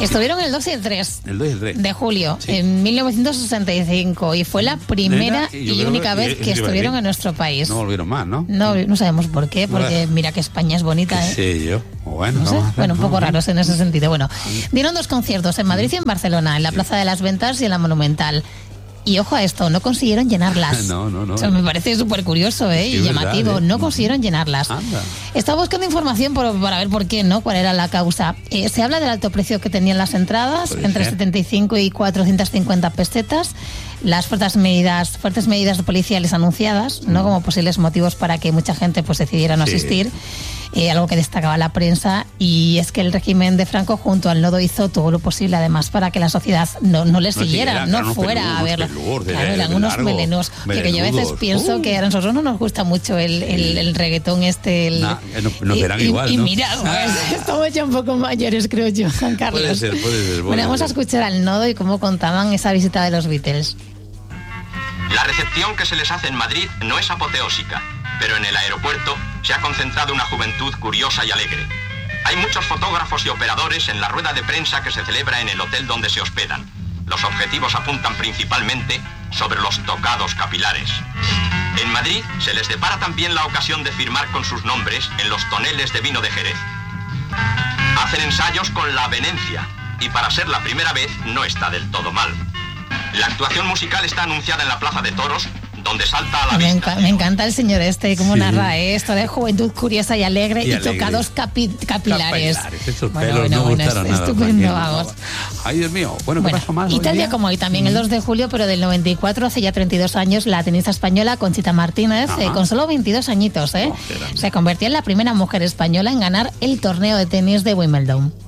Estuvieron el 2 y el 3. El 2 y el 3. De julio, sí. En 1965. Y fue la primera y única vez que estuvieron en nuestro país. No volvieron más, ¿no? No sabemos por qué, porque mira que España es bonita, ¿eh? Sí, yo. Bueno, no sé. Bueno, un poco raros en ese sentido. Bueno, dieron 2 conciertos en Madrid y en Barcelona, en la Plaza de las Ventas y en la Monumental. Y ojo a esto, no consiguieron llenarlas. No. O sea, me parece súper curioso, y llamativo. Verdad, no consiguieron llenarlas. Anda. Estaba buscando información para ver por qué, ¿no? Cuál era la causa. Se habla del alto precio que tenían las entradas, entre 75 y 450 pesetas. Las fuertes medidas policiales anunciadas, ¿no? Como posibles motivos para que mucha gente pues decidiera no asistir. Algo que destacaba la prensa, y es que el régimen de Franco junto al nodo hizo todo lo posible además para que la sociedad no les siguiera, no fuera a verlo. Claro, eran unos melenos, que yo a veces pienso que a nosotros no nos gusta mucho el reggaetón nos verán igual, y ¿no? mira, estamos ya un poco mayores, creo yo, Juan Carlos. Puede ser. Bueno, vamos a escuchar al nodo y cómo contaban esa visita de los Beatles. La recepción que se les hace en Madrid no es apoteósica, pero en el aeropuerto se ha concentrado una juventud curiosa y alegre. Hay muchos fotógrafos y operadores en la rueda de prensa que se celebra en el hotel donde se hospedan. Los objetivos apuntan principalmente sobre los tocados capilares. En Madrid se les depara también la ocasión de firmar con sus nombres en los toneles de vino de Jerez. Hacen ensayos con la Venencia, y para ser la primera vez no está del todo mal. La actuación musical está anunciada en la Plaza de Toros, donde salta a la vista. Me encanta el señor cómo narra esto de juventud curiosa y alegre y tocados capilares. Estupendo, vamos. Ay, Dios mío. Bueno, ¿qué pasó más? Y tal día como hoy, también el 2 de julio, pero del 94, hace ya 32 años, la tenista española Conchita Martínez, con solo 22 añitos, se convertía en la primera mujer española en ganar el torneo de tenis de Wimbledon.